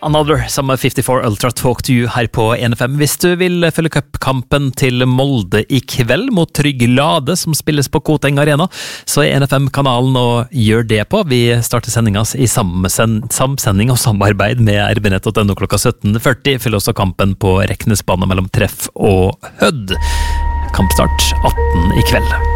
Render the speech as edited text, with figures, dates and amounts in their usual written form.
Another, sammen med 54 Ultra Talk to You her på 1FM. Hvis du vil følge cupkampen til Molde i kveld mot Trygg Lade, som spilles på Koteng Arena, så er 1FM-kanalen og gjør det på. Vi starter sendinga i samsending og samarbeid med rbnett.no klokka 17.40. Følg også kampen på Reknesbanen mellom Treff og Hødd. Kampstart 18 i kveld.